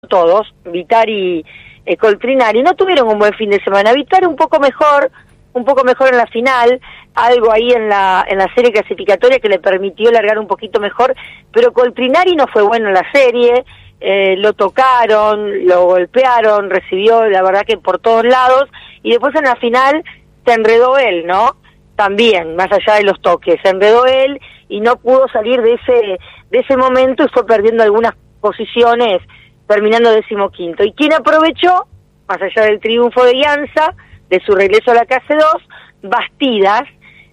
todos, Vitar y Coltrinari, no tuvieron un buen fin de semana. Vitar un poco mejor en la final, algo ahí en la serie clasificatoria que le permitió largar un poquito mejor, pero Coltrinari no fue bueno en la serie, lo tocaron, lo golpearon, recibió la verdad que por todos lados, y después en la final se enredó él, ¿no? También, más allá de los toques, se enredó él y no pudo salir de ese momento y fue perdiendo algunas posiciones, terminando 15º. ¿Y quién aprovechó, más allá del triunfo de Ianza, de su regreso a la clase 2, Bastidas,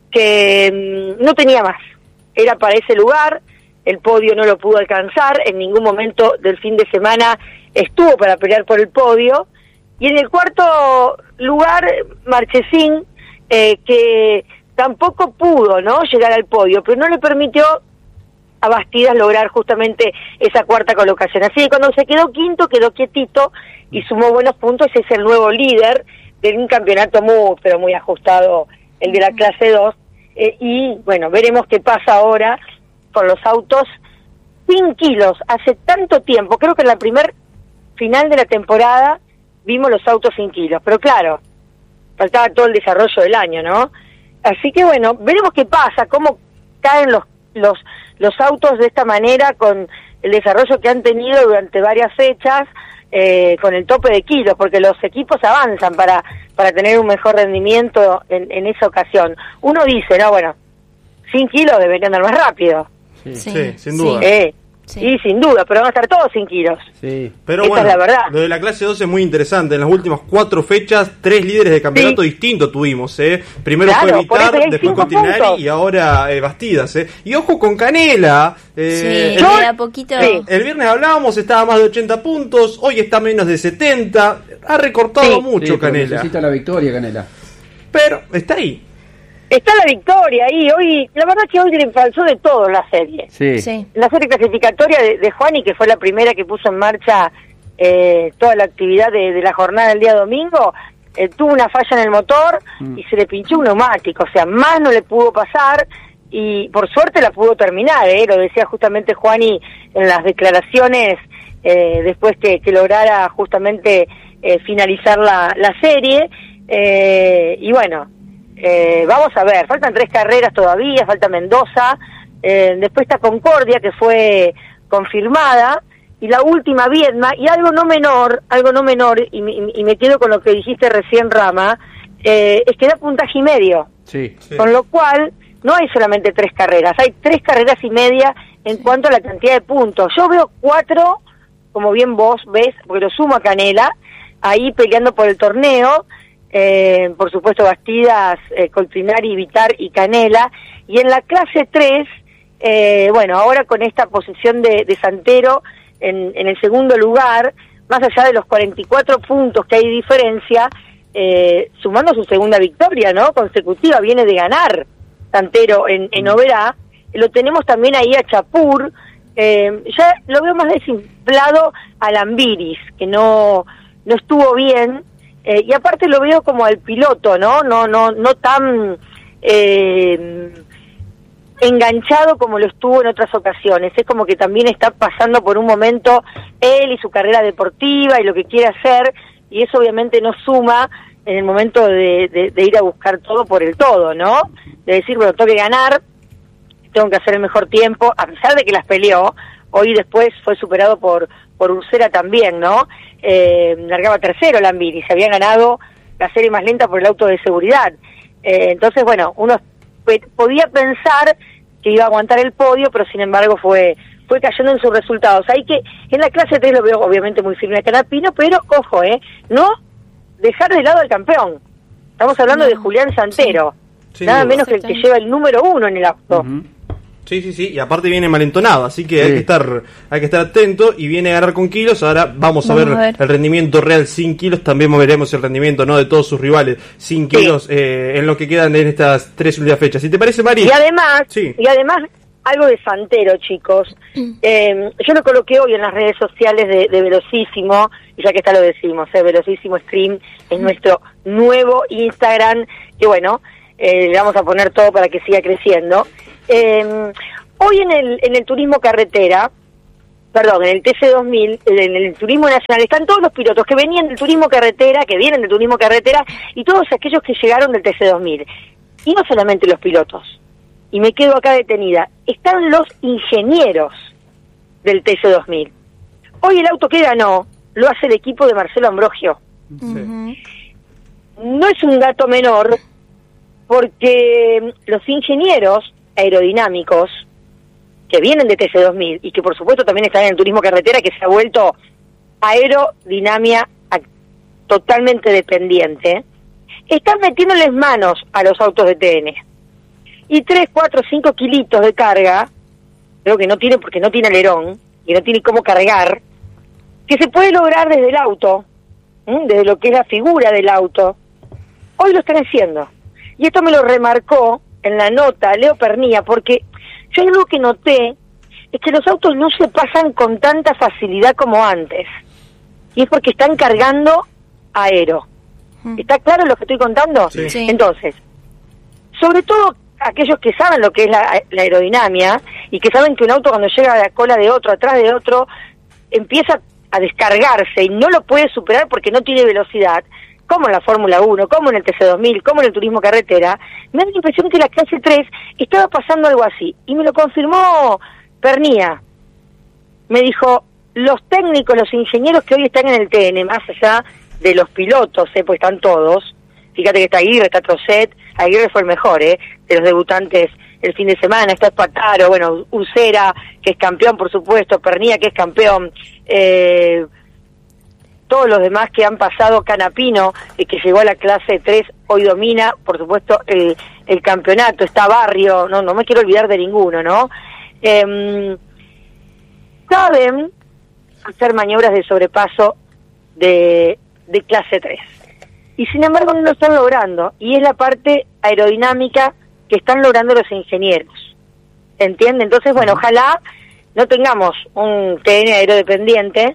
que no tenía más, era para ese lugar, el podio no lo pudo alcanzar, en ningún momento del fin de semana estuvo para pelear por el podio, y en el cuarto lugar, Marchesín, que tampoco pudo, ¿no?, llegar al podio, pero no le permitió a Bastidas lograr justamente esa cuarta colocación. Así que cuando se quedó quinto, quedó quietito y sumó buenos puntos, es el nuevo líder de un campeonato muy ajustado, el de la clase 2, y bueno, veremos qué pasa ahora con los autos sin kilos. Hace tanto tiempo, creo que en la primer final de la temporada vimos los autos sin kilos, pero claro, faltaba todo el desarrollo del año, ¿no? Así que bueno, veremos qué pasa, cómo caen los autos de esta manera con el desarrollo que han tenido durante varias fechas, con el tope de kilos, porque los equipos avanzan para tener un mejor rendimiento en esa ocasión. Uno dice, no, bueno, 100 kilos deberían andar más rápido. Sí, sin duda. Sí, sin duda, pero van a estar todos 100 kilos. Sí, pero esa bueno, es la verdad. Lo de la clase 2 es muy interesante. En las últimas 4 fechas, 3 líderes de campeonato distintos tuvimos. Primero claro, fue Vitar, después Coltrinari y ahora Bastidas. Y ojo con Canela. Queda poquito. El viernes hablábamos, estaba más de 80 puntos, hoy está menos de 70. Ha recortado mucho Canela. Necesita la victoria, Canela. Pero está ahí. Está la victoria ahí, hoy, la verdad que hoy le pasó de todo en la serie. Sí. La serie clasificatoria de Juani, que fue la primera que puso en marcha toda la actividad de la jornada del día domingo, tuvo una falla en el motor y se le pinchó un neumático, o sea, más no le pudo pasar y por suerte la pudo terminar, lo decía justamente Juani en las declaraciones después que lograra justamente finalizar la serie, y bueno, vamos a ver, faltan 3 carreras todavía, falta Mendoza, después está Concordia, que fue confirmada, y la última Viedma, y algo no menor, y me quedo con lo que dijiste recién, Rama, es que da puntaje y medio, sí. Con lo cual no hay solamente 3 carreras, hay 3 carreras y media en cuanto a la cantidad de puntos. Yo veo 4, como bien vos ves, porque lo sumo a Canela, ahí peleando por el torneo, por supuesto Bastidas, Coltrinari, Vitar y Canela, y en la clase 3, bueno, ahora con esta posición de Santero en el segundo lugar, más allá de los 44 puntos que hay de diferencia, sumando su segunda victoria, ¿no?, consecutiva, viene de ganar Santero en Oberá, lo tenemos también ahí a Chapur, ya lo veo más desinflado a Lambiris, que no estuvo bien, y aparte lo veo como al piloto, no tan enganchado como lo estuvo en otras ocasiones. Es como que también está pasando por un momento él y su carrera deportiva y lo que quiere hacer, y eso obviamente no suma en el momento de ir a buscar todo por el todo, ¿no? De decir, bueno, tengo que ganar, tengo que hacer el mejor tiempo, a pesar de que las peleó. Hoy después fue superado por Ursera también, ¿no? Largaba tercero Lambiris, se había ganado la serie más lenta por el auto de seguridad. Entonces, bueno, uno podía pensar que iba a aguantar el podio, pero sin embargo fue cayendo en sus resultados. Ahí que en la clase 3 lo veo obviamente muy firme a Canapino, pero ojo, no dejar de lado al campeón. Estamos hablando de Julián Santero, nada menos que el que lleva el número 1 en el auto. Sí, y aparte viene malentonado, así que hay que estar atento, y viene a ganar con kilos. Ahora vamos a ver el rendimiento real sin kilos, también veremos el rendimiento, ¿no?, de todos sus rivales sin kilos, en lo que quedan en estas 3 últimas fechas. ¿Sí te parece, Mari? Y además algo de Santero, chicos. Yo lo coloqué hoy en las redes sociales de Velocísimo, y ya que está lo decimos, Velocísimo Stream es nuestro nuevo Instagram, que bueno, le vamos a poner todo para que siga creciendo. Hoy en el turismo carretera en el TC2000, en el turismo nacional, están todos los pilotos que venían del turismo carretera, que vienen del turismo carretera, y todos aquellos que llegaron del TC2000. Y no solamente los pilotos, y me quedo acá detenida, están los ingenieros del TC2000. Hoy el auto que ganó lo hace el equipo de Marcelo Ambrogio. Sí. No es un dato menor, porque los ingenieros aerodinámicos que vienen de TC2000 y que por supuesto también están en el turismo carretera, que se ha vuelto aerodinámica totalmente dependiente, están metiéndoles manos a los autos de TN. Y 3, 4, 5 kilitos de carga, creo que no tiene, porque no tiene alerón y no tiene cómo cargar, que se puede lograr desde el auto, desde lo que es la figura del auto. Hoy lo están haciendo. Y esto me lo remarcó en la nota Leo Pernía, porque yo algo que noté es que los autos no se pasan con tanta facilidad como antes. Y es porque están cargando aero. ¿Está claro lo que estoy contando? Sí. Sí. Entonces, sobre todo aquellos que saben lo que es la aerodinámica y que saben que un auto cuando llega a la cola de otro, atrás de otro, empieza a descargarse y no lo puede superar porque no tiene velocidad, como en la Fórmula 1, como en el TC2000, como en el turismo carretera, me da la impresión que la clase 3 estaba pasando algo así. Y me lo confirmó Pernía. Me dijo, los técnicos, los ingenieros que hoy están en el TN, más allá de los pilotos, pues están todos. Fíjate que está Aguirre, está Trosset. Aguirre fue el mejor, de los debutantes el fin de semana. Está Espataro, bueno, Ucera, que es campeón, por supuesto, Pernía, que es campeón, todos los demás que han pasado, Canapino, que llegó a la clase 3, hoy domina, por supuesto, el campeonato. Está Barrio, no me quiero olvidar de ninguno, ¿no? Saben hacer maniobras de sobrepaso de clase 3. Y sin embargo no lo están logrando. Y es la parte aerodinámica que están logrando los ingenieros. ¿Entiende? Entonces, bueno, ojalá no tengamos un TN aerodependiente,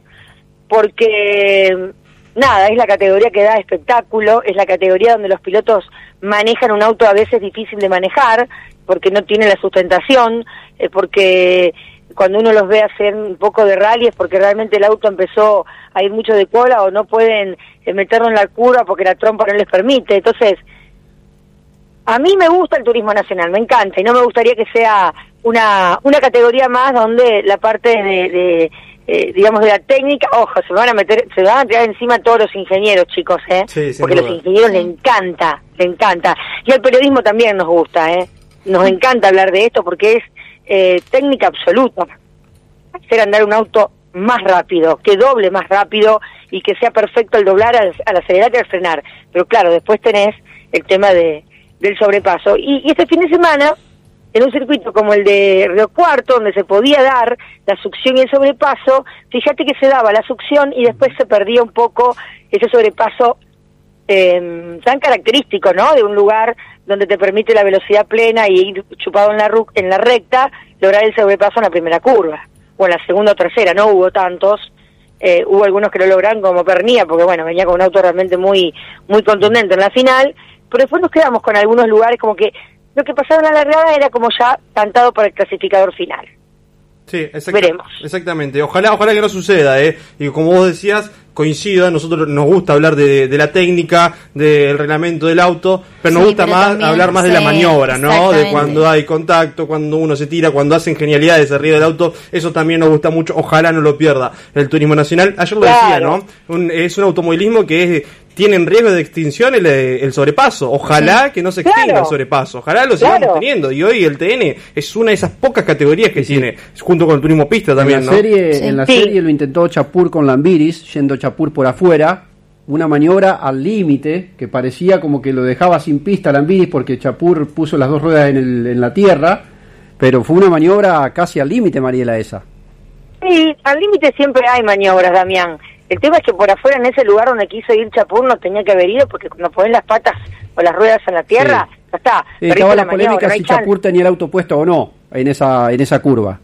porque nada, es la categoría que da espectáculo, es la categoría donde los pilotos manejan un auto a veces difícil de manejar, porque no tiene la sustentación, porque cuando uno los ve hacer un poco de rally es porque realmente el auto empezó a ir mucho de cola o no pueden meterlo en la curva porque la trompa no les permite. Entonces, a mí me gusta el turismo nacional, me encanta, y no me gustaría que sea una categoría más donde la parte digamos, de la técnica, ojo, se van a tirar encima todos los ingenieros, chicos, Sí, porque a los ingenieros les encanta, y al periodismo también nos gusta, nos encanta hablar de esto porque es técnica absoluta, hacer andar un auto más rápido, que doble más rápido y que sea perfecto al doblar, al acelerar y al frenar. Pero claro, después tenés el tema del sobrepaso. Y este fin de semana, en un circuito como el de Río Cuarto, donde se podía dar la succión y el sobrepaso, fíjate que se daba la succión y después se perdía un poco ese sobrepaso tan característico, ¿no? De un lugar donde te permite la velocidad plena y ir chupado en la recta, lograr el sobrepaso en la primera curva, o en la segunda o tercera. No hubo tantos, hubo algunos que lo lograron como Pernía, porque bueno, venía con un auto realmente muy contundente en la final, pero después nos quedamos con algunos lugares como que lo que pasaba en la largada era como ya cantado para el clasificador final. Sí, veremos. Exactamente. Ojalá que no suceda, y como vos decías, coincido, a nosotros nos gusta hablar de la técnica, del reglamento del auto, pero nos gusta más también, hablar más de la maniobra, ¿no? De cuando hay contacto, cuando uno se tira, cuando hacen genialidades arriba del auto, eso también nos gusta mucho. Ojalá no lo pierda el turismo nacional. Ayer lo decía, ¿no? Es un automovilismo que tiene en riesgo de extinción el sobrepaso. Ojalá que no se extinga el sobrepaso, ojalá lo sigamos teniendo. Y hoy el TN es una de esas pocas categorías que tiene, junto con el turismo pista también, en la serie lo intentó Chapur con Lambiris, yendo Chapur por afuera, una maniobra al límite que parecía como que lo dejaba sin pista Lambiris porque Chapur puso las dos ruedas en la tierra, pero fue una maniobra casi al límite, Mariela, esa. Sí, al límite siempre hay maniobras, Damián. El tema es que por afuera, en ese lugar donde quiso ir Chapur, no tenía que haber ido, porque cuando pones las patas o las ruedas en la tierra, ya está. Estaba la polémica si Chapur tenía el auto puesto o no en esa curva.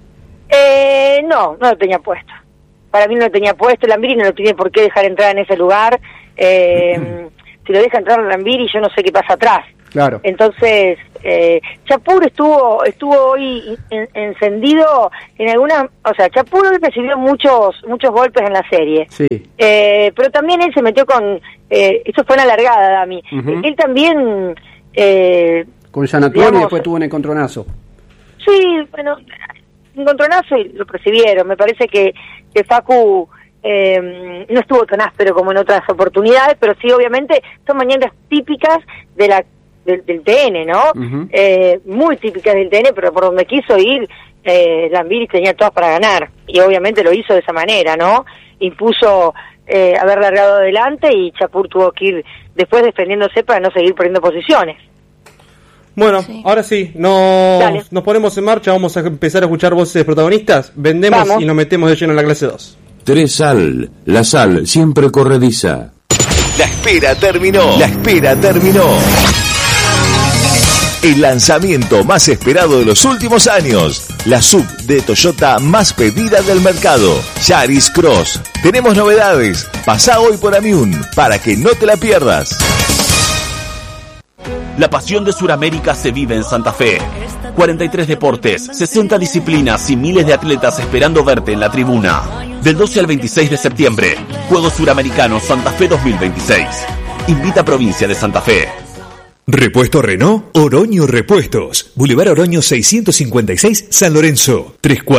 No lo tenía puesto. Para mí no lo tenía puesto. Lambiri no lo tiene por qué dejar entrar en ese lugar. Si lo deja entrar Lambiri, yo no sé qué pasa atrás. Claro. Entonces, Chapur estuvo hoy encendido en algunas, o sea, Chapur hoy recibió muchos golpes en la serie. Sí. Pero también él se metió con, eso fue una largada, Dami. Uh-huh. Él también... con Sanatorio y después tuvo un encontronazo. Sí, bueno, encontronazo y lo percibieron. Me parece que Facu no estuvo tan áspero como en otras oportunidades, pero sí, obviamente, son mañanas típicas del TN, ¿no? Uh-huh. Muy típicas del TN, pero por donde quiso ir, Lambiris tenía todas para ganar, y obviamente lo hizo de esa manera, ¿no? Impuso haber largado adelante y Chapur tuvo que ir después defendiéndose para no seguir perdiendo posiciones. Bueno, sí. Ahora sí, nos ponemos en marcha, vamos a empezar a escuchar voces de protagonistas, vendemos y nos metemos de lleno en la clase 2. 3 Sal, la sal siempre corrediza. La espera terminó. El lanzamiento más esperado de los últimos años. La SUV de Toyota más pedida del mercado. Yaris Cross. Tenemos novedades. Pasá hoy por Amiun para que no te la pierdas. La pasión de Sudamérica se vive en Santa Fe. 43 deportes, 60 disciplinas y miles de atletas esperando verte en la tribuna. Del 12 al 26 de septiembre, Juegos Suramericanos Santa Fe 2026. Invita a Provincia de Santa Fe. Repuesto Renault, Oroño Repuestos. Boulevard Oroño 656, San Lorenzo.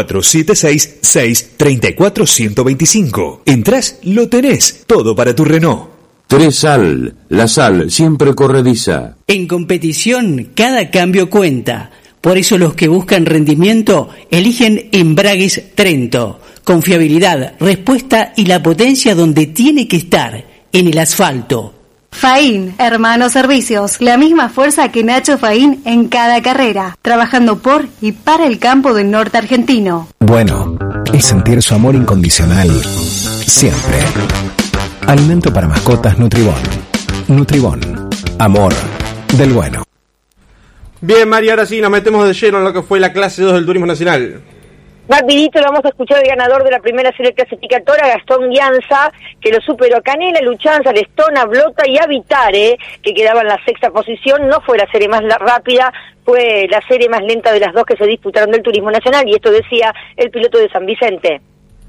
3476-634-125. Entrás, lo tenés. Todo para tu Renault. 3 Sal, la sal siempre corrediza. En competición, cada cambio cuenta. Por eso los que buscan rendimiento eligen Embragues Trento. Confiabilidad, respuesta y la potencia donde tiene que estar, en el asfalto. Faín, Hermanos Servicios, la misma fuerza que Nacho Faín en cada carrera, trabajando por y para el campo del norte argentino. Bueno, es sentir su amor incondicional, siempre. Alimento para mascotas Nutribón. Nutribón, amor del bueno. Bien, Mari, ahora sí nos metemos de lleno en lo que fue la clase 2 del Turismo Nacional. Rapidito lo vamos a escuchar el ganador de la primera serie clasificatoria, Gastón Llanza, que lo superó a Canela, Luchanza, Lestona, Blota y Habitare, que quedaba en la sexta posición. No fue la serie más rápida, fue la serie más lenta de las dos que se disputaron del Turismo Nacional, y esto decía el piloto de San Vicente.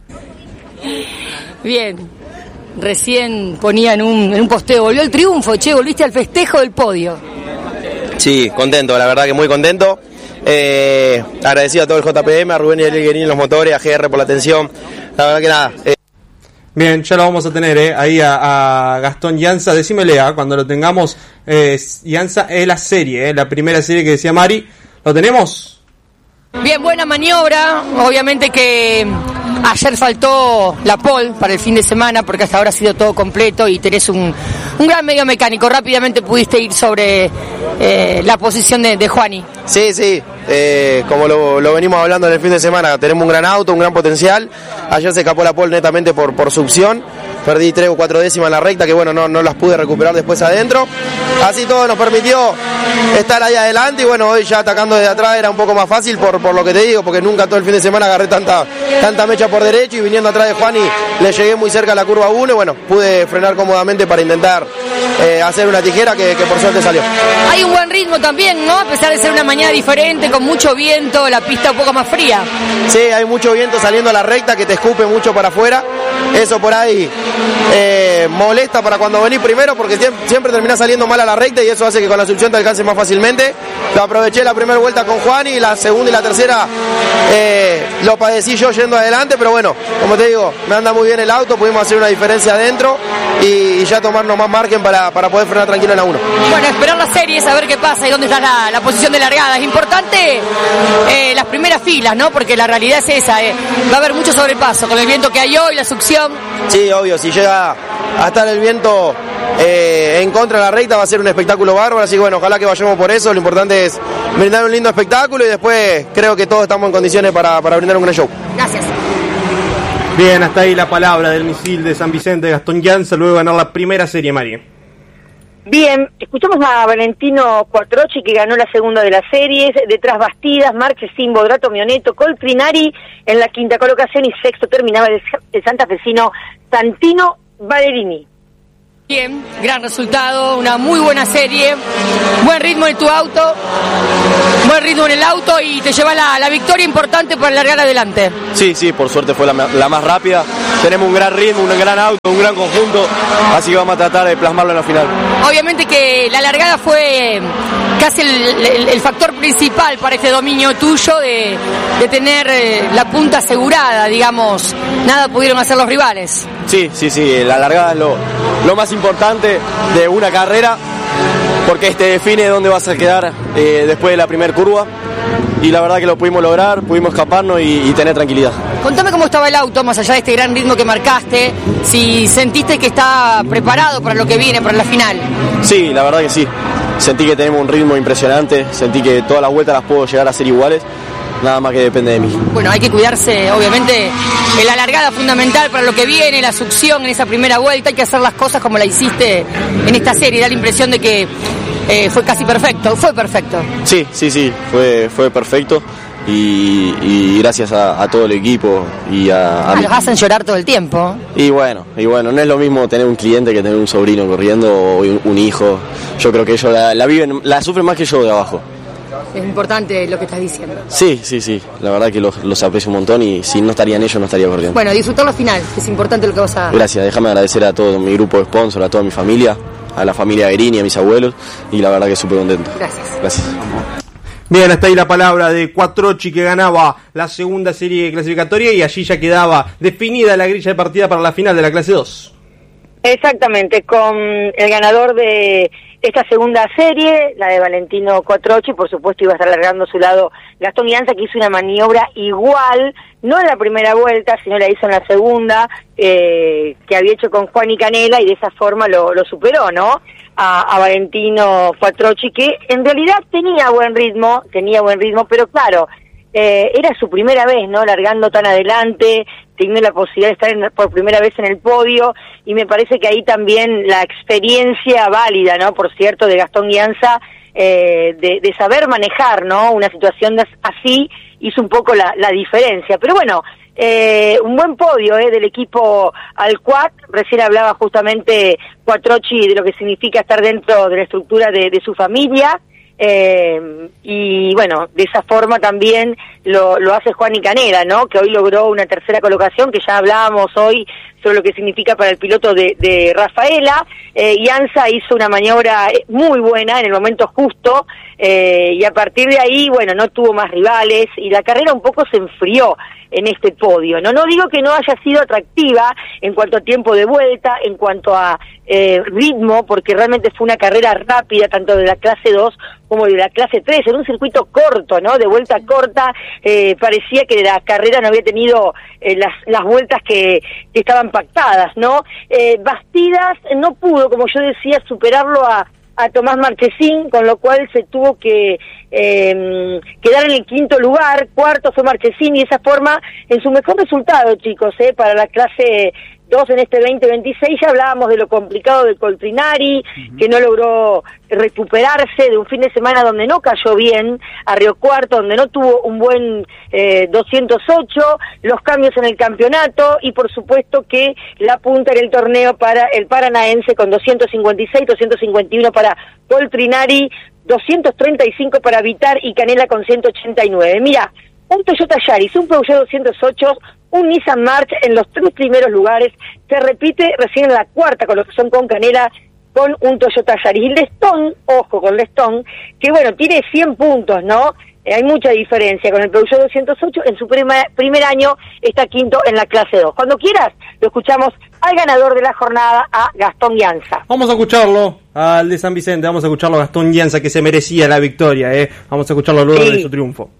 Bien, recién ponía en un posteo, volvió el triunfo, che, volviste al festejo del podio. Sí, contento, la verdad que muy contento. Agradecido a todo el JPM, a Rubén y a Elguerín en los motores, a GR por la atención. La verdad que nada. Bien, ya lo vamos a tener ahí a Gastón Llanza. Decímele cuando lo tengamos. Llanza es la serie, la primera serie que decía Mari. ¿Lo tenemos? Bien, buena maniobra. Obviamente que ayer faltó la pole para el fin de semana porque hasta ahora ha sido todo completo y tenés un gran medio mecánico. Rápidamente pudiste ir sobre la posición de Juani. Sí, como lo venimos hablando en el fin de semana, tenemos un gran auto, un gran potencial. Ayer se escapó la pole netamente por succión. Perdí 3 o 4 décimas en la recta que bueno, no las pude recuperar después adentro. Así todo nos permitió estar ahí adelante y bueno, hoy ya atacando desde atrás era un poco más fácil por lo que te digo, porque nunca todo el fin de semana agarré tanta mecha por derecho y viniendo atrás de Juani le llegué muy cerca a la curva 1 y bueno, pude frenar cómodamente para intentar hacer una tijera que por suerte salió. Hay un buen ritmo también, ¿no? A pesar de ser una mañana diferente, con mucho viento, la pista un poco más fría. Sí, hay mucho viento saliendo a la recta que te escupe mucho para afuera. Eso por ahí molesta para cuando venís primero porque siempre terminás saliendo mal a la recta y eso hace que con la succión te alcances más fácilmente. Lo aproveché la primera vuelta con Juan y la segunda y la tercera lo padecí yo yendo adelante, pero bueno, como te digo, me anda muy bien el auto, pudimos hacer una diferencia adentro y ya tomarnos más margen para poder frenar tranquilo en la 1. Bueno, esperar la serie, saber qué pasa y dónde está la posición de largada. Es importante las primeras filas, ¿no? Porque la realidad es esa, va a haber mucho sobrepaso con el viento que hay hoy, la succión. Sí, obvio, si llega a estar el viento en contra de la recta va a ser un espectáculo bárbaro, así que bueno, ojalá que vayamos por eso. Lo importante es brindar un lindo espectáculo y después creo que todos estamos en condiciones para brindar un gran show. Gracias. Bien, hasta ahí la palabra del misil de San Vicente, Gastón Llanza, luego de ganar la primera serie, María. Bien, escuchamos a Valentino Quattrochi que ganó la segunda de las series, detrás Bastidas, Márquez, Bodrato, Mioneto, Coltrinari en la quinta colocación y sexto terminaba el santafesino Santino Valerini. Bien, gran resultado, una muy buena serie, buen ritmo en tu auto, buen ritmo en el auto y te lleva la victoria importante para largar adelante. Sí, por suerte fue la más rápida. Tenemos un gran ritmo, un gran auto, un gran conjunto, así que vamos a tratar de plasmarlo en la final. Obviamente que la largada fue casi el factor principal para este dominio tuyo de tener la punta asegurada, digamos, nada pudieron hacer los rivales. Sí, la largada es lo más importante de una carrera, porque define dónde vas a quedar después de la primera curva, y la verdad que lo pudimos lograr, pudimos escaparnos y tener tranquilidad. Contame cómo estaba el auto, más allá de este gran ritmo que marcaste, si sentiste que está preparado para lo que viene, para la final. Sí, la verdad que sí, sentí que tenemos un ritmo impresionante, sentí que todas las vueltas las puedo llegar a hacer iguales, nada más que depende de mí. Bueno, hay que cuidarse, obviamente, en la largada fundamental para lo que viene, la succión en esa primera vuelta, hay que hacer las cosas como la hiciste en esta serie, da la impresión de que fue casi perfecto, fue perfecto. Sí, fue perfecto y gracias a todo el equipo y a los hacen llorar todo el tiempo. Y bueno, no es lo mismo tener un cliente que tener un sobrino corriendo o un hijo, yo creo que ellos la viven, la sufren más que yo de abajo. Es importante lo que estás diciendo. Sí, la verdad que los aprecio un montón y si no estarían ellos no estaría corriendo. Bueno, disfrutar la final, es importante lo que vas a... Gracias, déjame agradecer a todo mi grupo de sponsors, a toda mi familia, a la familia Guerini, a mis abuelos, y la verdad que súper contento. Gracias. Bien, hasta ahí la palabra de Quattrocchi, que ganaba la segunda serie clasificatoria y allí ya quedaba definida la grilla de partida para la final de la clase 2. Exactamente, con el ganador de esta segunda serie, la de Valentino Quattrocchi, por supuesto iba a estar largando a su lado Gastón Ianza, que hizo una maniobra igual, no en la primera vuelta, sino la hizo en la segunda, que había hecho con Juan y Canela, y de esa forma lo superó, ¿no? A Valentino Quattrocchi, que en realidad tenía buen ritmo, pero claro, era su primera vez, ¿no? Largando tan adelante, teniendo la posibilidad de estar por primera vez en el podio, y me parece que ahí también la experiencia válida, ¿no? Por cierto, de Gastón Ianza, de saber manejar, ¿no? Una situación así, hizo un poco la diferencia. Pero bueno, un buen podio del equipo Alquat. Recién hablaba justamente Quattrocchi de lo que significa estar dentro de la estructura de su familia, y bueno, de esa forma también lo hace Juan y Canela, ¿no? Que hoy logró una tercera colocación, que ya hablábamos hoy sobre lo que significa para el piloto de Rafaela. Ianza hizo una maniobra muy buena en el momento justo, y a partir de ahí, bueno, no tuvo más rivales y la carrera un poco se enfrió en este podio. No digo que no haya sido atractiva en cuanto a tiempo de vuelta, en cuanto a ritmo, porque realmente fue una carrera rápida, tanto de la clase 2 como de la clase 3, en un circuito corto, ¿no? De vuelta corta, parecía que la carrera no había tenido las vueltas que estaban pactadas, ¿no? Bastidas no pudo, como yo decía, superarlo a Tomás Marchesín, con lo cual se tuvo que quedar en el quinto lugar. Cuarto fue Marchesín, y de esa forma, en su mejor resultado, chicos, para la clase 2 en este 2026, ya hablábamos de lo complicado de Coltrinari, que no logró recuperarse de un fin de semana donde no cayó bien, a Río Cuarto, donde no tuvo un buen 208, los cambios en el campeonato, y por supuesto que la punta en el torneo para el paranaense con 256, 251 para Coltrinari, 235 para Vitar y Canela con 189. Mira, un Toyota Yaris, un Peugeot 208, un Nissan March en los 3 primeros lugares, se repite recién en la cuarta colocación con Canela, con un Toyota Yaris. Y Lestón, ojo con Lestón, que bueno, tiene 100 puntos, ¿no? Hay mucha diferencia con el Peugeot 208, en su primer año está quinto en la clase 2. Cuando quieras, lo escuchamos al ganador de la jornada, a Gastón Ianza. Vamos a escucharlo, al de San Vicente, vamos a escucharlo a Gastón Ianza, que se merecía la victoria, Vamos a escucharlo luego de su triunfo.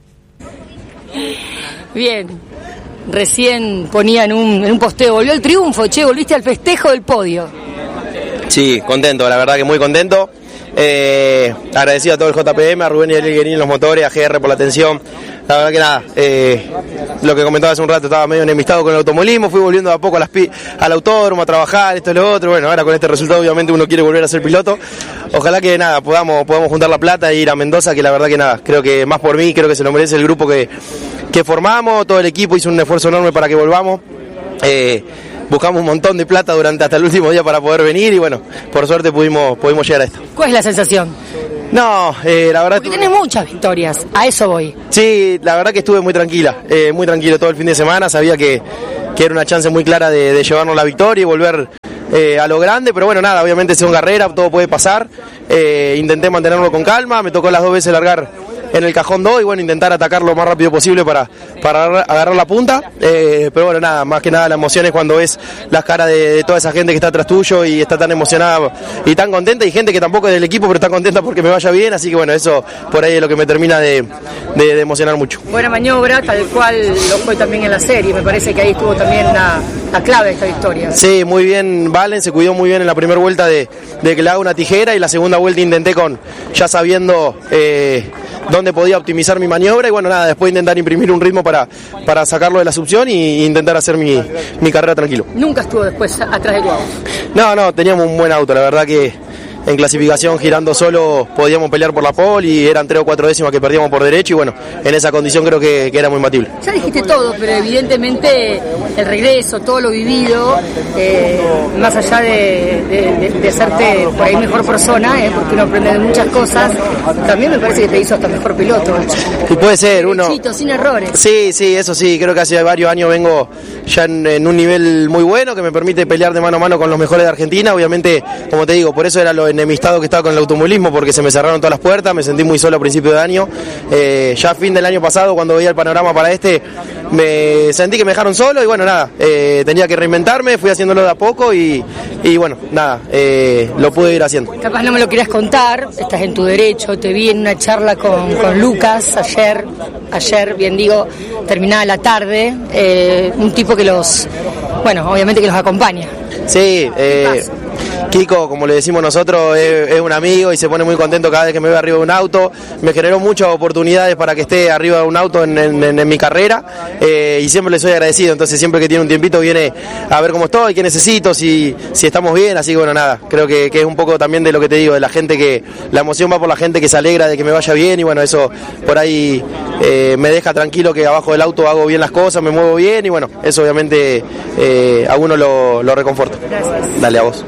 Bien, recién ponía en un posteo, volvió el triunfo, volviste al festejo del podio. Sí, contento, la verdad que muy contento. Agradecido a todo el JPM, a Rubén y a Ariel Guerini en los motores, a GR por la atención. La verdad que nada, lo que comentaba hace un rato, estaba medio enemistado con el automovilismo, fui volviendo de a poco al autódromo a trabajar, esto y lo otro. Bueno, ahora con este resultado obviamente uno quiere volver a ser piloto. Ojalá que nada, podamos juntar la plata e ir a Mendoza, que la verdad que nada, creo que más por mí, creo que se lo merece el grupo que formamos, todo el equipo hizo un esfuerzo enorme para que volvamos. buscamos un montón de plata durante hasta el último día para poder venir y bueno, por suerte pudimos llegar a esto. ¿Cuál es la sensación? No, la verdad... Porque tenés muchas victorias, a eso voy. Sí, la verdad que estuve muy tranquilo todo el fin de semana, sabía que era una chance muy clara de llevarnos la victoria y volver a lo grande, pero bueno, nada, obviamente son carreras, todo puede pasar, intenté mantenerlo con calma, me tocó las 2 veces largar en el cajón 2 y bueno, intentar atacar lo más rápido posible para agarrar la punta, pero bueno, nada, más que nada la emoción es cuando ves las caras de toda esa gente que está atrás tuyo y está tan emocionada y tan contenta, y gente que tampoco es del equipo pero está contenta porque me vaya bien, así que bueno, eso por ahí es lo que me termina de emocionar mucho. Buena maniobra, tal cual lo fue también en la serie, me parece que ahí estuvo también la clave de esta victoria. Sí, muy bien Valen, se cuidó muy bien en la primera vuelta de que le haga una tijera, y la segunda vuelta intenté ya sabiendo dónde podía optimizar mi maniobra y bueno, nada, después intentar imprimir un ritmo para sacarlo de la succión y intentar hacer mi carrera tranquilo. ¿Nunca estuvo después atrás del guau? No, teníamos un buen auto, la verdad que en clasificación girando solo podíamos pelear por la pole y eran 3 o 4 décimas que perdíamos por derecho y bueno, en esa condición creo que era muy imbatible. Ya dijiste todo, pero evidentemente el regreso, todo lo vivido, más allá de hacerte por ahí mejor persona, porque uno aprende de muchas cosas, también me parece que te hizo hasta mejor piloto. Y puede ser, sin errores. Sí, eso sí, creo que hace varios años vengo ya en un nivel muy bueno que me permite pelear de mano a mano con los mejores de Argentina, obviamente, como te digo, por eso era lo enemistado que estaba con el automovilismo, porque se me cerraron todas las puertas, me sentí muy solo a principio de año, ya a fin del año pasado cuando veía el panorama para me sentí que me dejaron solo y bueno, nada, tenía que reinventarme, fui haciéndolo de a poco y bueno, nada, lo pude ir haciendo. Capaz no me lo querías contar, estás en tu derecho, te vi en una charla con Lucas ayer, bien digo, terminada la tarde, un tipo que obviamente que los acompaña. Sí, Kiko, como le decimos nosotros, es un amigo y se pone muy contento cada vez que me ve arriba de un auto. Me generó muchas oportunidades para que esté arriba de un auto en mi carrera y siempre le soy agradecido. Entonces siempre que tiene un tiempito viene a ver cómo estoy, qué necesito, si estamos bien. Así que bueno, nada, creo que es un poco también de lo que te digo, de la gente que la emoción va por la gente que se alegra de que me vaya bien y bueno, eso por ahí me deja tranquilo que abajo del auto hago bien las cosas, me muevo bien y bueno, eso obviamente a uno lo reconforta. Gracias. Dale, a vos.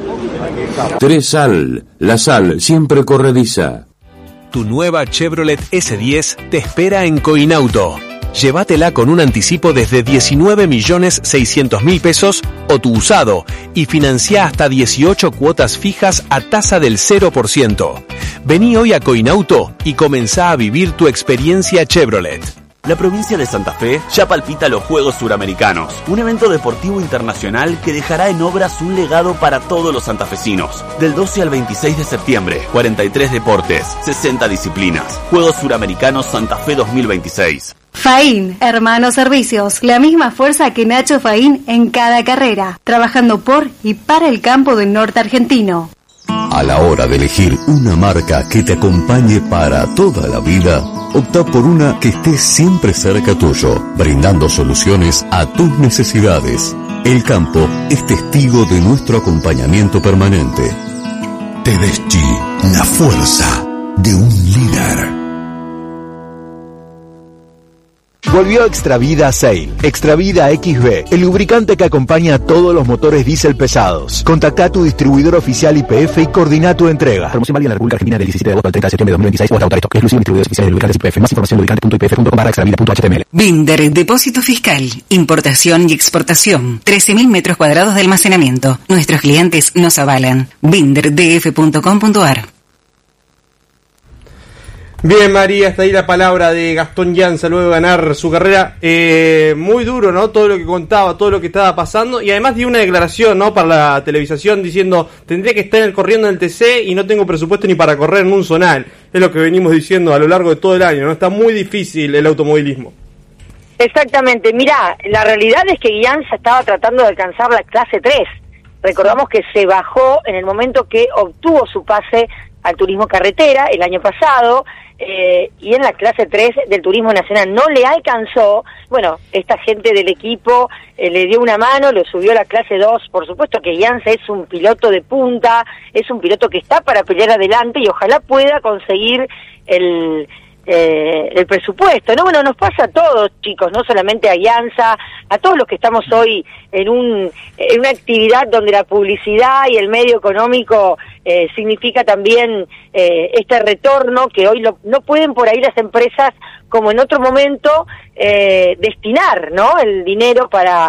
Tresal, la sal siempre corrediza. Tu nueva Chevrolet S10 te espera en Coinauto. Llévatela con un anticipo desde 19.600.000 pesos o tu usado y financia hasta 18 cuotas fijas a tasa del 0%. Vení hoy a Coinauto y comenzá a vivir tu experiencia Chevrolet. La provincia de Santa Fe ya palpita los Juegos Suramericanos, un evento deportivo internacional que dejará en obras un legado para todos los santafesinos. Del 12 al 26 de septiembre, 43 deportes, 60 disciplinas. Juegos Suramericanos Santa Fe 2026. Faín, Hermanos Servicios, la misma fuerza que Nacho Faín en cada carrera, trabajando por y para el campo del norte argentino. A la hora de elegir una marca que te acompañe para toda la vida, opta por una que esté siempre cerca tuyo, brindando soluciones a tus necesidades. El campo es testigo de nuestro acompañamiento permanente. Tedeschi, la fuerza de un líder. Volvió Extravida Sail, Extravida XB, el lubricante que acompaña a todos los motores diésel pesados. Contacta a tu distribuidor oficial YPF y coordina tu entrega. Promoción válida en la República Argentina del 17 de agosto al 30 de septiembre de 2026 o hasta agotar stock. Exclusivo distribuidores oficiales de lubricantes YPF. Más información en lubricante.ipf.com/extravida.html. Binder, depósito fiscal, importación y exportación. 13.000 metros cuadrados de almacenamiento. Nuestros clientes nos avalan. binderdf.com.ar. Bien, María, hasta ahí la palabra de Gastón Llanza luego de ganar su carrera. Muy duro, ¿no? Todo lo que contaba, todo lo que estaba pasando. Y además dio una declaración, ¿no? Para la televisación diciendo, tendría que estar corriendo en el TC y no tengo presupuesto ni para correr en un zonal. Es lo que venimos diciendo a lo largo de todo el año, ¿no? Está muy difícil el automovilismo. Exactamente. Mirá, la realidad es que Llanza estaba tratando de alcanzar la clase 3. Recordamos que se bajó en el momento que obtuvo su pase al turismo carretera el año pasado, y en la clase 3 del turismo nacional no le alcanzó. Bueno, esta gente del equipo le dio una mano, lo subió a la clase 2. Por supuesto que Llanza es un piloto de punta, es un piloto que está para pelear adelante y ojalá pueda conseguir el presupuesto, ¿no? Bueno, nos pasa a todos, chicos, no solamente a Alianza, a todos los que estamos hoy en una actividad donde la publicidad y el medio económico significa también este retorno que hoy no pueden por ahí las empresas, como en otro momento, destinar, ¿no? El dinero para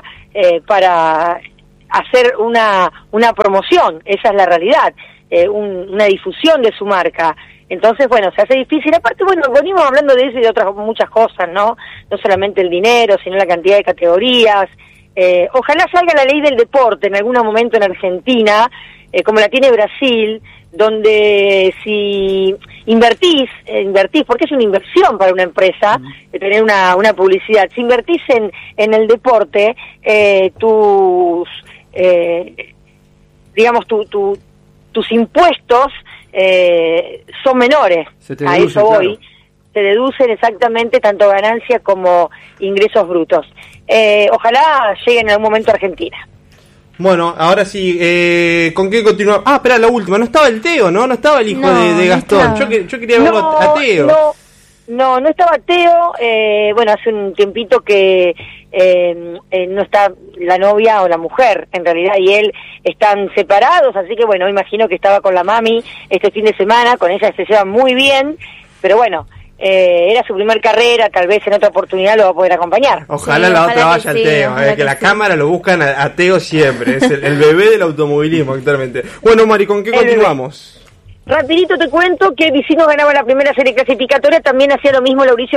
hacer una promoción, esa es la realidad, una difusión de su marca. Entonces, bueno, se hace difícil. Aparte, bueno, venimos hablando de eso y de otras muchas cosas, ¿no? No solamente el dinero, sino la cantidad de categorías. Ojalá salga la ley del deporte en algún momento en Argentina, como la tiene Brasil, donde si invertís, porque es una inversión para una empresa, tener una publicidad. Si invertís en el deporte, tus impuestos son menores, a eso voy, claro. Se deducen exactamente tanto ganancias como ingresos brutos. Ojalá llegue en algún momento a Argentina. Bueno, ahora sí, ¿con qué continuamos? Ah, espera, la última, no estaba el Teo, ¿no? No estaba el hijo de Gastón, yo quería verlo a Teo. No estaba Teo, bueno, hace un tiempito que no está la novia o la mujer, en realidad, y él están separados, así que bueno, imagino que estaba con la mami este fin de semana, con ella se llevan muy bien, pero bueno, era su primer carrera, tal vez en otra oportunidad lo va a poder acompañar. Ojalá la otra vaya al Teo, que la cámara lo buscan a Teo siempre, es el bebé del automovilismo actualmente. Bueno, Mari, ¿con qué continuamos? Rapidito te cuento que Vicinos ganaba la primera serie clasificatoria, también hacía lo mismo Mauricio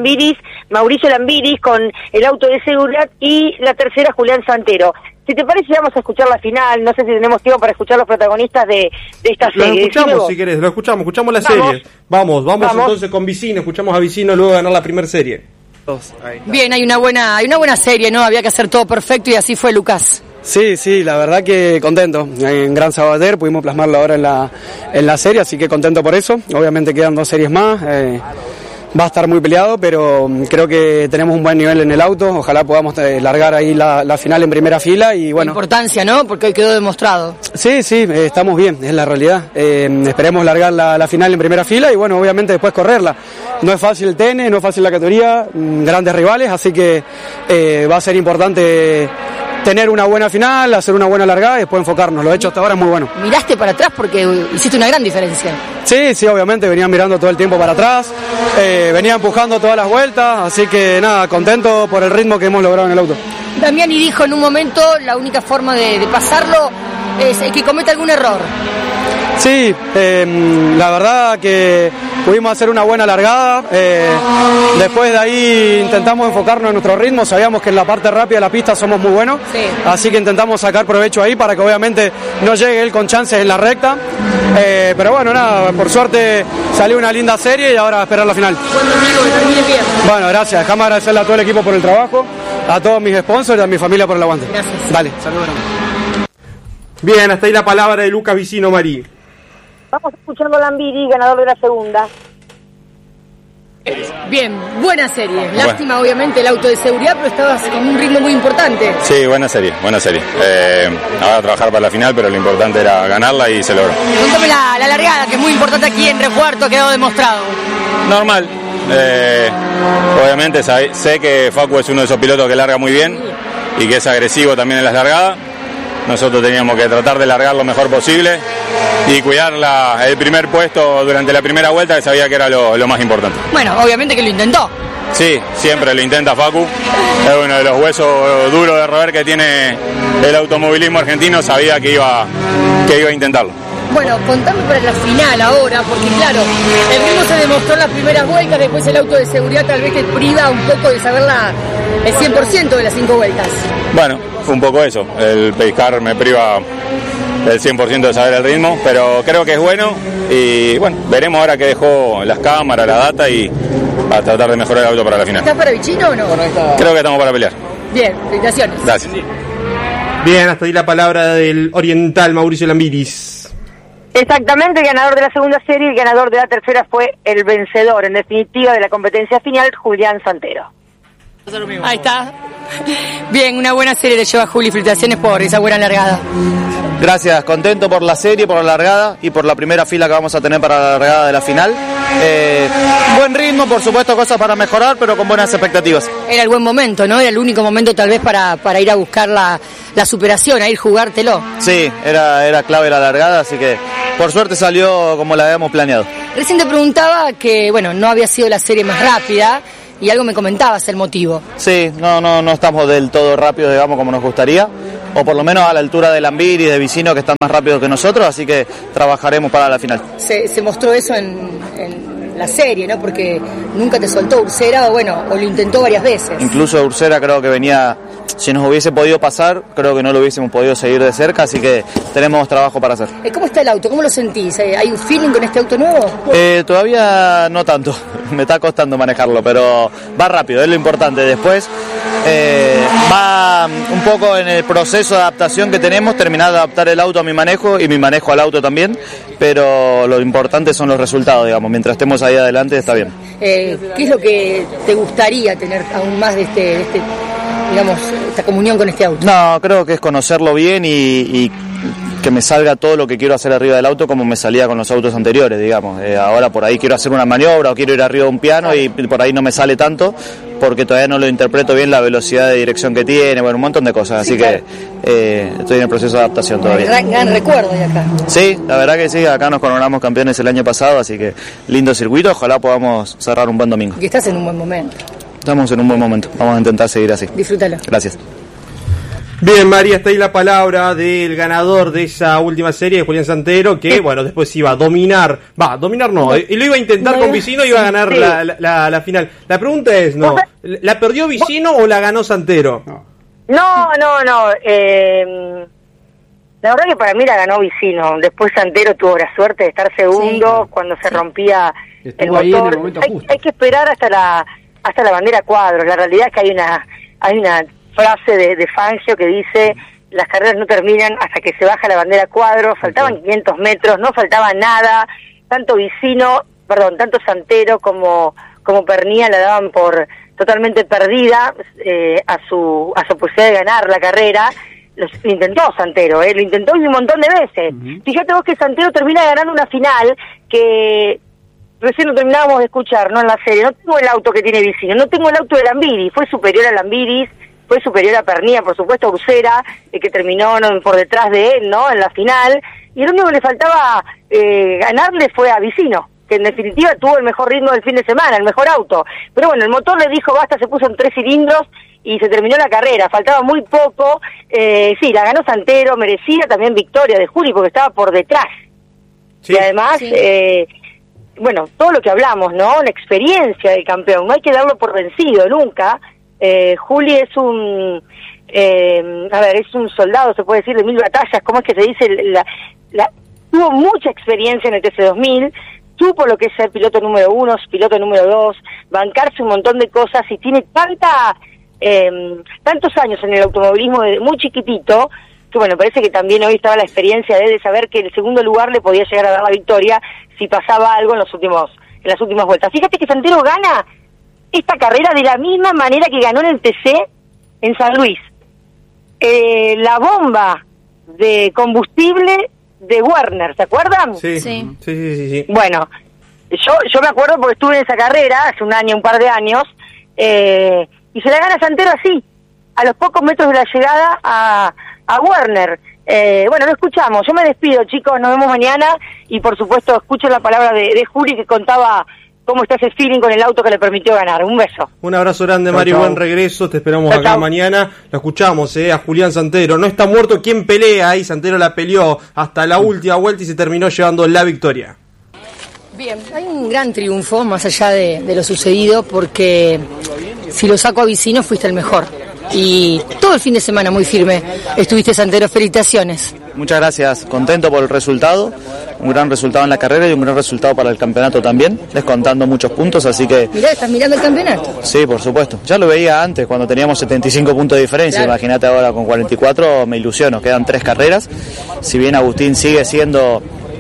Lambiris con el auto de seguridad, y la tercera Julián Santero. Si te parece, vamos a escuchar la final, no sé si tenemos tiempo para escuchar los protagonistas de esta serie. Lo escuchamos si querés, escuchamos la serie. Vamos entonces con Vicino, escuchamos a Vicino luego de ganar la primera serie. Bien, hay una buena serie, ¿no? Había que hacer todo perfecto y así fue, Lucas. Sí, la verdad que contento. En Gran Sabater pudimos plasmarlo ahora en la serie, así que contento por eso. Obviamente quedan 2 series más. Va a estar muy peleado, pero creo que tenemos un buen nivel en el auto. Ojalá podamos largar ahí la final en primera fila y bueno. La importancia, ¿no? Porque hoy quedó demostrado. Sí, estamos bien, es la realidad. Esperemos largar la final en primera fila y bueno, obviamente después correrla. No es fácil el TN, no es fácil la categoría, grandes rivales, así que va a ser importante tener una buena final, hacer una buena largada y después enfocarnos. Lo hecho hasta ahora es muy bueno. Miraste para atrás porque hiciste una gran diferencia. Sí, obviamente venía mirando todo el tiempo para atrás, venía empujando todas las vueltas, así que nada, contento por el ritmo que hemos logrado en el auto. Damiani dijo en un momento, la única forma de pasarlo es que cometa algún error. Sí, la verdad que pudimos hacer una buena largada, después de ahí intentamos enfocarnos en nuestro ritmo, sabíamos que en la parte rápida de la pista somos muy buenos, así que intentamos sacar provecho ahí para que obviamente no llegue él con chances en la recta, pero bueno, nada, por suerte salió una linda serie y ahora a esperar la final. Bueno, amigo, que termine bien. Bueno, gracias, déjame agradecerle a todo el equipo por el trabajo, a todos mis sponsors y a mi familia por el aguante. Gracias. Dale, saludos. Bien, hasta ahí la palabra de Lucas Vicino, Marí. Vamos escuchando a Lambiri, ganador de la segunda. Bien, buena serie. Lástima, obviamente, el auto de seguridad, pero estabas con un ritmo muy importante. Sí, buena serie. Ahora a trabajar para la final, pero lo importante era ganarla y se logró. Contame la largada, que es muy importante aquí en Recuarto, ha quedado demostrado. Normal. Obviamente sé que Facu es uno de esos pilotos que larga muy bien y que es agresivo también en las largadas. Nosotros teníamos que tratar de largar lo mejor posible y cuidar el primer puesto durante la primera vuelta, que sabía que era lo más importante. Bueno, obviamente que lo intentó. Sí, siempre lo intenta Facu. Es uno de los huesos duros de roer que tiene el automovilismo argentino, sabía que iba a intentarlo. Bueno, contame para la final ahora, porque claro, el ritmo se demostró en las primeras vueltas, después el auto de seguridad tal vez te priva un poco de saber el 100% de las 5 vueltas. Bueno, un poco eso, el pace car me priva el 100% de saber el ritmo, pero creo que es bueno y bueno, veremos ahora que dejó las cámaras, la data y a tratar de mejorar el auto para la final. ¿Estás para Vicino o no? Creo que estamos para pelear. Bien, felicitaciones. Gracias. Bien, hasta ahí la palabra del oriental Mauricio Lambiris. Exactamente, el ganador de la segunda serie y el ganador de la tercera fue el vencedor, en definitiva, de la competencia final, Julián Santero. Ahí está. Bien, una buena serie le lleva a Juli. Felicitaciones por esa buena largada. Gracias, contento por la serie, por la largada y por la primera fila que vamos a tener para la largada de la final. Buen ritmo, por supuesto, cosas para mejorar, pero con buenas expectativas. Era el buen momento, ¿no? Era el único momento tal vez para ir a buscar la superación, a ir jugártelo. Sí, era clave la largada, así que por suerte salió como la habíamos planeado. Recién te preguntaba que, bueno, no había sido la serie más rápida. Y algo me comentabas el motivo. Sí, no estamos del todo rápidos, digamos, como nos gustaría, o por lo menos a la altura de Lambir y de Vicino, que están más rápidos que nosotros, así que trabajaremos para la final. Se mostró eso en la serie, ¿no? Porque nunca te soltó Ursera, o lo intentó varias veces. Incluso Ursera creo que venía, si nos hubiese podido pasar, creo que no lo hubiésemos podido seguir de cerca, así que tenemos trabajo para hacer. ¿Cómo está el auto? ¿Cómo lo sentís? ¿Hay un feeling con este auto nuevo? Todavía no tanto, me está costando manejarlo, pero va rápido, es lo importante. Después va un poco en el proceso de adaptación que tenemos, terminar de adaptar el auto a mi manejo y mi manejo al auto también, pero lo importante son los resultados, digamos, mientras estemos ahí adelante está bien. ¿Qué es lo que te gustaría tener aún más de digamos, esta comunión con este auto? No, creo que es conocerlo bien y que me salga todo lo que quiero hacer arriba del auto como me salía con los autos anteriores, digamos. Ahora por ahí quiero hacer una maniobra o quiero ir arriba de un piano y por ahí no me sale tanto porque todavía no lo interpreto bien, la velocidad de dirección que tiene, un montón de cosas, así que estoy en el proceso de adaptación todavía. Gran recuerdo de acá. Sí, la verdad que sí, acá nos coronamos campeones el año pasado, así que lindo circuito, ojalá podamos cerrar un buen domingo. Y estás en un buen momento. Estamos en un buen momento, vamos a intentar seguir así. Disfrútalo. Gracias. Bien, María, está ahí la palabra del ganador de esa última serie, Julián Santero, que, después iba a dominar, y lo iba a intentar con Vicino y iba a ganar la final. La pregunta es, ¿la perdió Vicino o la ganó Santero? No. La verdad que para mí la ganó Vicino. Después Santero tuvo la suerte de estar segundo cuando se rompía el motor. Hay que esperar hasta la bandera cuadros. La realidad es que hay una frase de Fangio que dice: las carreras no terminan hasta que se baja la bandera cuadros. Faltaban 500 metros, no faltaba nada. Tanto Santero como Pernía la daban por totalmente perdida a su posibilidad de ganar la carrera. Lo intentó Santero, lo intentó y un montón de veces. Fíjate vos que Santero termina ganando una final que recién lo terminábamos de escuchar, ¿no? En la serie. No tengo el auto que tiene Vicino, no tengo el auto de Lambiris, fue superior a Lambiris, fue superior a Pernía, por supuesto a Ursera, que terminó por detrás de él, ¿no? En la final, y el único que le faltaba ganarle fue a Vicino, que en definitiva tuvo el mejor ritmo del fin de semana, el mejor auto. Pero bueno, el motor le dijo basta, se puso en 3 cilindros y se terminó la carrera, faltaba muy poco. Sí, la ganó Santero, merecía también victoria de Juli porque estaba por detrás. Sí, y además, todo lo que hablamos, ¿no? La experiencia del campeón, no hay que darlo por vencido nunca. Juli es es un soldado, se puede decir, de 1000 batallas, ¿cómo es que se dice? Tuvo mucha experiencia en el TC2000, supo lo que es ser piloto número 1, piloto número 2, bancarse un montón de cosas y tiene tantos años en el automovilismo desde muy chiquitito, que parece que también hoy estaba la experiencia de saber que el segundo lugar le podía llegar a dar la victoria si pasaba algo en las últimas vueltas. Fíjate que Santero gana esta carrera de la misma manera que ganó en el TC en San Luis. La bomba de combustible de Werner, ¿se acuerdan? Sí. Bueno, yo me acuerdo porque estuve en esa carrera hace un par de años, y se la gana Santero así, a los pocos metros de la llegada a Werner. Lo escuchamos. Yo me despido, chicos, nos vemos mañana, y por supuesto escucho la palabra de Juli, que contaba cómo está ese feeling con el auto que le permitió ganar. Un beso. Un abrazo grande, Mario, buen regreso, te esperamos acá mañana. Lo escuchamos, a Julián Santero. No está muerto quien pelea, y Santero la peleó hasta la última vuelta y se terminó llevando la victoria. Bien, hay un gran triunfo más allá de lo sucedido, porque si lo saco a Vicino fuiste el mejor. Y todo el fin de semana muy firme estuviste, Santero, felicitaciones. Muchas gracias, contento por el resultado, un gran resultado en la carrera y un gran resultado para el campeonato también, descontando muchos puntos, así que... Mirá, ¿estás mirando el campeonato? Sí, por supuesto, ya lo veía antes cuando teníamos 75 puntos de diferencia, claro. Imagínate ahora con 44, me ilusiono, quedan 3 carreras, si bien Agustín sigue siendo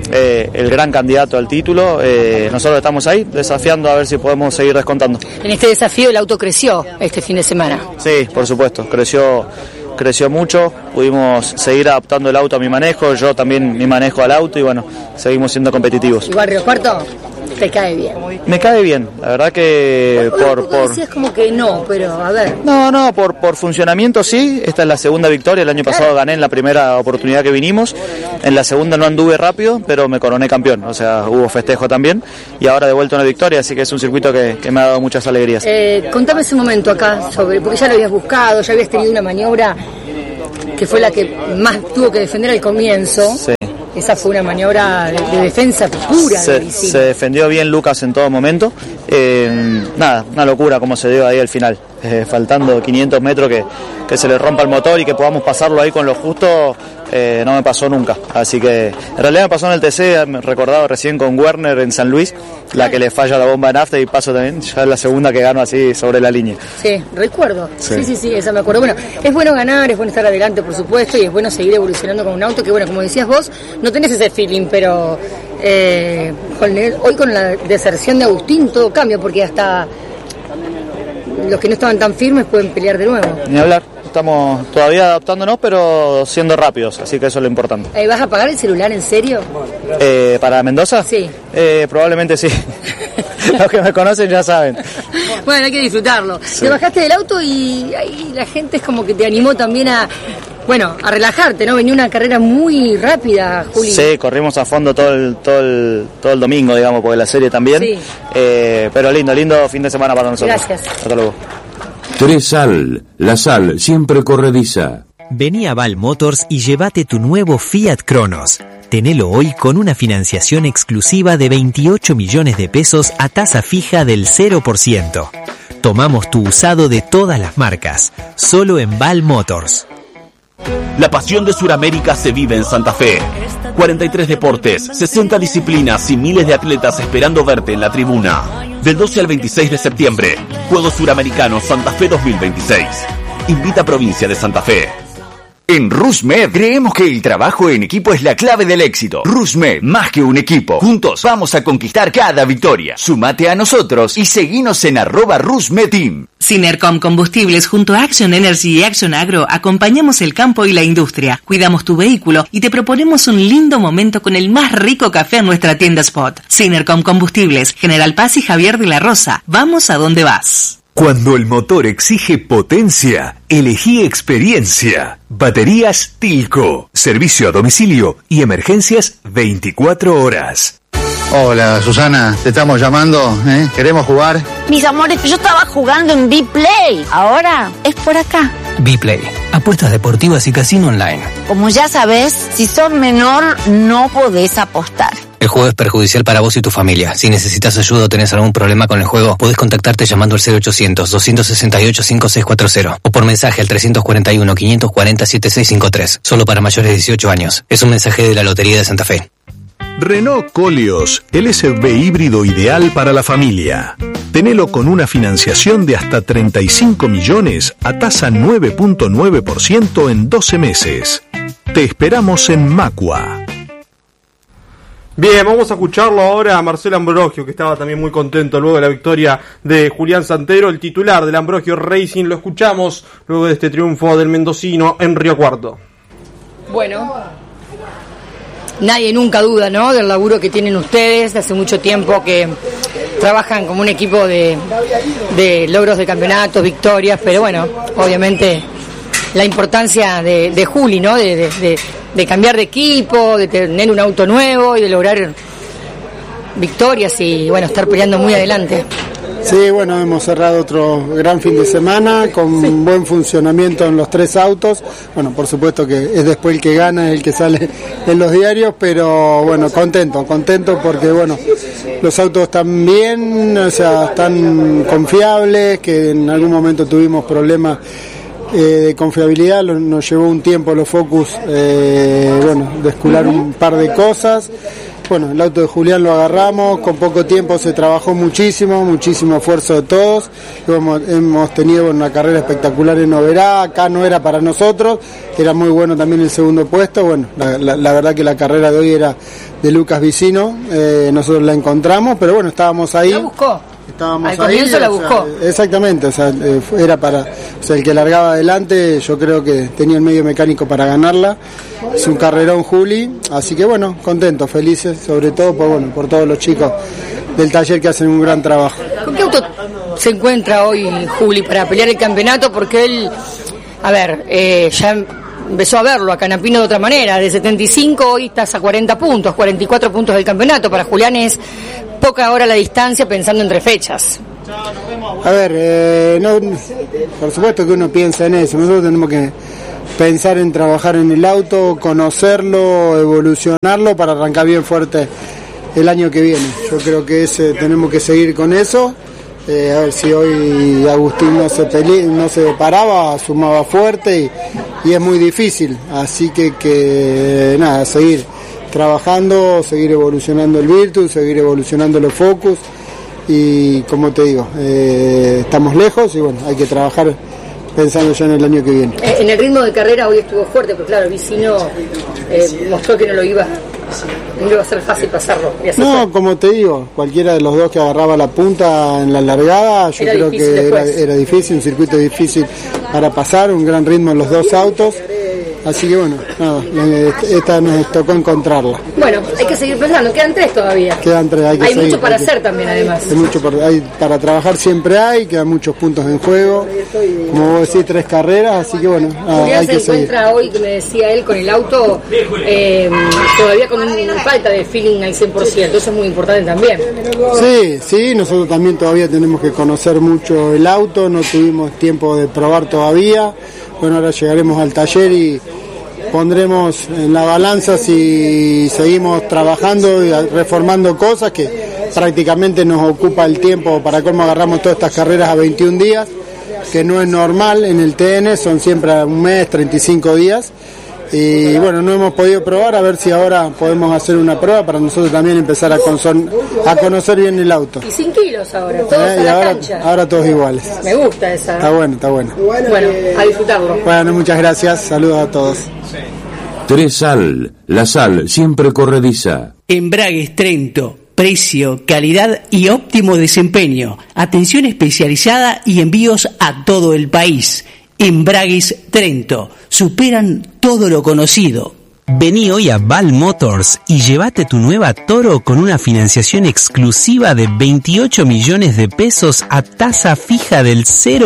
el gran candidato al título. Nosotros estamos ahí desafiando a ver si podemos seguir descontando. En este desafío el auto creció este fin de semana. Sí, por supuesto, creció mucho, pudimos seguir adaptando el auto a mi manejo, yo también mi manejo al auto y bueno, seguimos siendo competitivos. Igual Río Cuarto te cae bien. Me cae bien, la verdad que por decías como que no, pero a ver. No, por funcionamiento sí, esta es la segunda victoria, el año pasado gané en la primera oportunidad que vinimos, en la segunda no anduve rápido, pero me coroné campeón, o sea, hubo festejo también y ahora de vuelta una victoria, así que es un circuito que me ha dado muchas alegrías. Contame ese momento acá, porque ya lo habías buscado, ya habías tenido una maniobra que fue la que más tuvo que defender al comienzo. Sí. Esa fue una maniobra de defensa pura. Se defendió bien Lucas en todo momento. Nada, una locura como se dio ahí al final. Faltando 500 metros que se le rompa el motor y que podamos pasarlo ahí con lo justo, no me pasó nunca. Así que en realidad me pasó en el TC, me recordaba recién con Werner en San Luis, la que le falla la bomba de nafta y paso también, ya es la segunda que gano así sobre la línea. Sí, recuerdo. Sí, esa me acuerdo. Bueno, es bueno ganar, es bueno estar adelante, por supuesto, y es bueno seguir evolucionando con un auto que, bueno, como decías vos, no tenés ese feeling, pero hoy con la deserción de Agustín todo cambia, porque hasta los que no estaban tan firmes pueden pelear de nuevo. Ni hablar, estamos todavía adaptándonos, pero siendo rápidos, así que eso es lo importante. ¿Vas a apagar el celular en serio? ¿Para Mendoza? Sí. Probablemente sí. Los que me conocen ya saben. Bueno, hay que disfrutarlo. Sí. Te bajaste del auto y ahí la gente es como que te animó también a relajarte, ¿no? Venía una carrera muy rápida, Juli. Sí, corrimos a fondo todo el domingo, digamos, porque la serie también. Sí. Pero lindo fin de semana para nosotros. Gracias. Hasta luego. Tresal, la sal siempre corrediza. Vení a Val Motors y llévate tu nuevo Fiat Cronos. Tenelo hoy con una financiación exclusiva de 28 millones de pesos a tasa fija del 0%. Tomamos tu usado de todas las marcas, solo en Val Motors. La pasión de Sudamérica se vive en Santa Fe. 43 deportes, 60 disciplinas y miles de atletas esperando verte en la tribuna. Del 12 al 26 de septiembre, Juegos Suramericanos Santa Fe 2026. Invita a Provincia de Santa Fe. En RusMed creemos que el trabajo en equipo es la clave del éxito. RusMed, más que un equipo. Juntos vamos a conquistar cada victoria. Súmate a nosotros y seguinos en @RusMedTeam. Synercom Combustibles junto a Action Energy y Action Agro acompañamos el campo y la industria. Cuidamos tu vehículo y te proponemos un lindo momento con el más rico café en nuestra tienda Spot. Synercom Combustibles, General Paz y Javier de la Rosa. Vamos a donde vas. Cuando el motor exige potencia, elegí experiencia. Baterías Tilco. Servicio a domicilio y emergencias 24 horas. Hola, Susana, te estamos llamando, ¿eh? ¿Queremos jugar? Mis amores, yo estaba jugando en Bplay. Ahora es por acá. Bplay, apuestas deportivas y casino online. Como ya sabes, si sos menor, no podés apostar. El juego es perjudicial para vos y tu familia. Si necesitas ayuda o tenés algún problema con el juego, podés contactarte llamando al 0800-268-5640 o por mensaje al 341-540-7653. Solo para mayores de 18 años. Es un mensaje de la Lotería de Santa Fe. Renault Koleos, el SUV híbrido ideal para la familia. Tenelo con una financiación de hasta 35 millones a tasa 9.9% en 12 meses. Te esperamos en Macua. Bien, vamos a escucharlo ahora a Marcelo Ambrogio, que estaba también muy contento luego de la victoria de Julián Santero, el titular del Ambrogio Racing. Lo escuchamos luego de este triunfo del mendocino en Río Cuarto. Bueno, nadie nunca duda, ¿no?, del laburo que tienen ustedes. Hace mucho tiempo que trabajan como un equipo de logros de campeonatos, victorias, pero bueno, obviamente la importancia de Juli, ¿no?, de cambiar de equipo, de tener un auto nuevo y de lograr victorias y, bueno, estar peleando muy adelante. Sí, bueno, hemos cerrado otro gran fin de semana con buen funcionamiento en los tres autos. Bueno, por supuesto que es después el que gana, el que sale en los diarios, pero bueno, contento porque, bueno, los autos están bien, o sea, están confiables, que en algún momento tuvimos problemas de confiabilidad, nos llevó un tiempo los Focus, descular un par de cosas. Bueno, el auto de Julián lo agarramos, con poco tiempo se trabajó muchísimo esfuerzo de todos. Hemos tenido una carrera espectacular en Oberá, acá no era para nosotros, era muy bueno también el segundo puesto. Bueno, la verdad que la carrera de hoy era Lucas Vicino, nosotros la encontramos, pero bueno, estábamos ahí. ¿La buscó? Estábamos al comienzo ahí, la buscó. Exactamente, era para, el que largaba adelante, yo creo que tenía el medio mecánico para ganarla. Es un carrerón Juli, así que bueno, contentos, felices, sobre todo por todos los chicos del taller que hacen un gran trabajo. ¿Con qué auto se encuentra hoy Juli para pelear el campeonato? Porque él, ya empezó a verlo a Canapino de otra manera, de 75 hoy estás a 40 puntos, 44 puntos del campeonato. Para Julián es poca hora la distancia pensando en 3 fechas. A ver, no, por supuesto que uno piensa en eso, nosotros tenemos que pensar en trabajar en el auto, conocerlo, evolucionarlo para arrancar bien fuerte el año que viene. Yo creo que tenemos que seguir con eso. A ver si hoy Agustín no se paraba, sumaba fuerte y es muy difícil, así que nada, seguir trabajando, seguir evolucionando el Virtus, seguir evolucionando los Focus y como te digo, estamos lejos y bueno, hay que trabajar pensando ya en el año que viene. En el ritmo de carrera hoy estuvo fuerte, pero claro, Vicino mostró que no iba a ser fácil pasarlo. No, como te digo, cualquiera de los dos que agarraba la punta en la largada, yo creo que era difícil, un circuito difícil para pasar, un gran ritmo en los dos autos. Así que bueno, nada, esta nos tocó encontrarla. Bueno, hay que seguir pensando, quedan 3 todavía. Quedan 3, hay mucho para hacer también, además. Hay mucho para trabajar, siempre quedan muchos puntos en juego. Como vos decís, 3 carreras, así que bueno, hay que seguir. Se encuentra hoy, que me decía él, con el auto todavía con falta de feeling al 100%, eso es muy importante también. Sí, nosotros también todavía tenemos que conocer mucho el auto, no tuvimos tiempo de probar todavía. Bueno, ahora llegaremos al taller y pondremos en la balanza si seguimos trabajando y reformando cosas que prácticamente nos ocupa el tiempo. Para cómo agarramos todas estas carreras a 21 días, que no es normal en el TN, son siempre un mes, 35 días. Y bueno, no hemos podido probar, a ver si ahora podemos hacer una prueba para nosotros también empezar a conocer bien el auto. Y 100 kilos ahora, todos a la cancha. Ahora todos iguales. Me gusta esa. Está bueno. Bueno, a disfrutarlo. Bueno, muchas gracias, saludos a todos. 3Sal, la sal siempre corrediza. Embragues Trento. Precio, calidad y óptimo desempeño. Atención especializada y envíos a todo el país. Embragues Trento. Superan todo lo conocido. Vení hoy a Val Motors y llévate tu nueva Toro con una financiación exclusiva de 28 millones de pesos a tasa fija del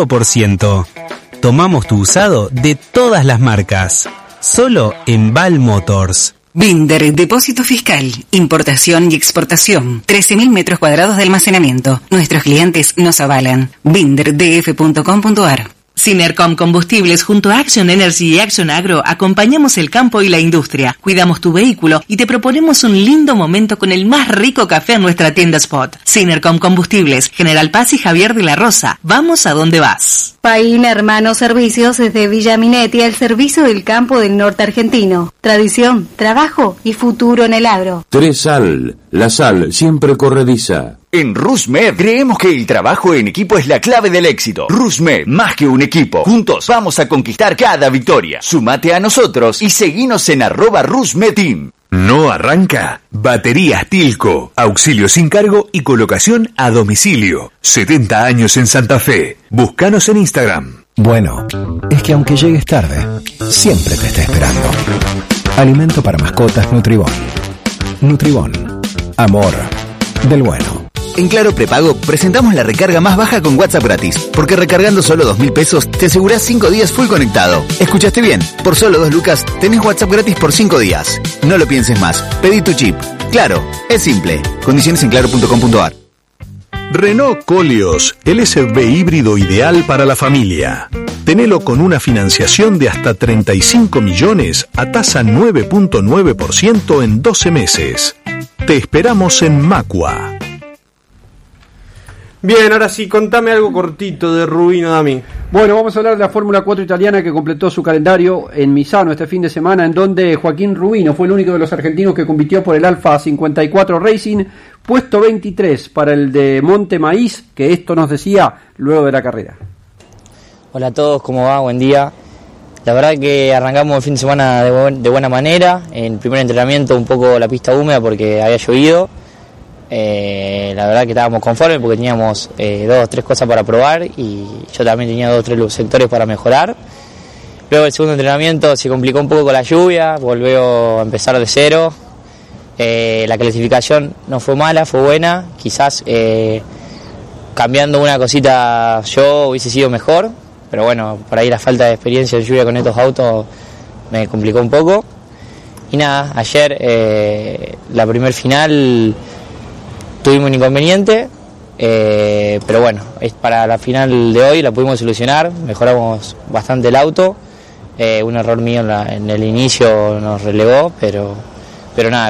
0%. Tomamos tu usado de todas las marcas. Solo en Val Motors. Binder, depósito fiscal, importación y exportación, 13.000 metros cuadrados de almacenamiento. Nuestros clientes nos avalan. binderdf.com.ar. Sinercom Combustibles junto a Action Energy y Action Agro acompañamos el campo y la industria, cuidamos tu vehículo y te proponemos un lindo momento con el más rico café en nuestra tienda Spot. Sinercom Combustibles, General Paz y Javier de la Rosa. Vamos a donde vas. Paín Hermanos Servicios desde Villa Minetti al servicio del campo del norte argentino. Tradición, trabajo y futuro en el agro. 3Sal, la sal siempre corrediza. En RusMed creemos que el trabajo en equipo es la clave del éxito. RusMed, más que un equipo. Juntos vamos a conquistar cada victoria. Súmate a nosotros y seguinos en @RusMedTeam. ¿No arranca? Baterías Tilco. Auxilio sin cargo y colocación a domicilio. 70 años en Santa Fe. Búscanos en Instagram. Bueno, es que aunque llegues tarde, siempre te está esperando. Alimento para mascotas Nutribón. Nutribón. Amor del bueno. En Claro Prepago presentamos la recarga más baja con WhatsApp gratis, porque recargando solo 2.000 pesos te asegurás 5 días full conectado. ¿Escuchaste bien? Por solo 2 lucas tenés WhatsApp gratis por 5 días. No lo pienses más, pedí tu chip. Claro, es simple. Condiciones en claro.com.ar. Renault Koleos, el SUV híbrido ideal para la familia. Tenelo con una financiación de hasta 35 millones a tasa 9.9% en 12 meses. Te esperamos en Macua. Bien, ahora sí, contame algo cortito de Rubino Dami. Bueno, vamos a hablar de la Fórmula 4 italiana que completó su calendario en Misano este fin de semana, en donde Joaquín Rubino fue el único de los argentinos que compitió por el Alfa 54 Racing, puesto 23 para el de Monte Maíz, que esto nos decía luego de la carrera. Hola a todos, ¿cómo va? Buen día. La verdad que arrancamos el fin de semana de buena manera. En el primer entrenamiento un poco la pista húmeda porque había llovido. La verdad que estábamos conformes porque teníamos 2 o 3 cosas para probar y yo también tenía 2 o 3 sectores para mejorar. Luego el segundo entrenamiento se complicó un poco con la lluvia, volvió a empezar de cero. La clasificación no fue mala, fue buena. Quizás cambiando una cosita yo hubiese sido mejor, pero bueno, por ahí la falta de experiencia de lluvia con estos autos me complicó un poco. Y nada, ayer la primer final tuvimos un inconveniente, pero bueno, para la final de hoy la pudimos solucionar, mejoramos bastante el auto. Un error mío en el inicio nos relegó, pero nada.